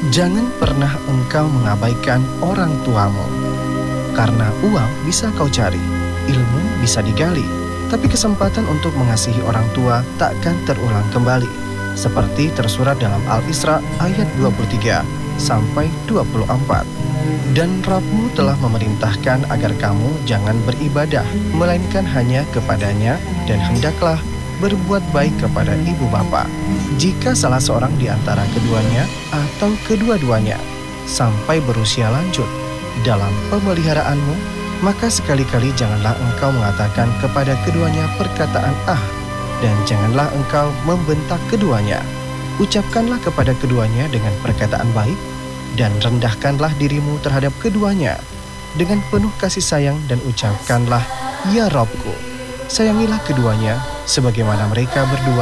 Jangan pernah engkau mengabaikan orang tuamu, karena uang bisa kau cari, ilmu bisa digali, tapi kesempatan untuk mengasihi orang tua takkan terulang kembali. Seperti tersurat dalam Al-Isra ayat 23 sampai 24. Dan Rabbmu telah memerintahkan agar kamu jangan beribadah, melainkan hanya kepadanya, dan hendaklah berbuat baik kepada ibu bapa, jika salah seorang di antara keduanya atau kedua-duanya sampai berusia lanjut dalam pemeliharaanmu, maka sekali-kali janganlah engkau mengatakan kepada keduanya perkataan dan janganlah engkau membentak keduanya. Ucapkanlah kepada keduanya dengan perkataan baik, dan rendahkanlah dirimu terhadap keduanya dengan penuh kasih sayang, dan ucapkanlah, Ya Rabbku. Sayangilah keduanya sebagaimana mereka berdua